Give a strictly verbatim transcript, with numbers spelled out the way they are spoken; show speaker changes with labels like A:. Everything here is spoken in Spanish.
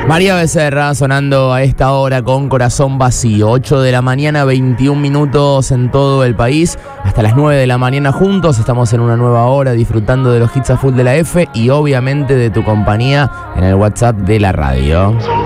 A: María Becerra sonando a esta hora con Corazón Vacío. ocho de la mañana, veintiún minutos en todo el país. Hasta las nueve de la mañana juntos. Estamos en una nueva hora disfrutando de los hits a full de la F y obviamente de tu compañía en el WhatsApp de la radio.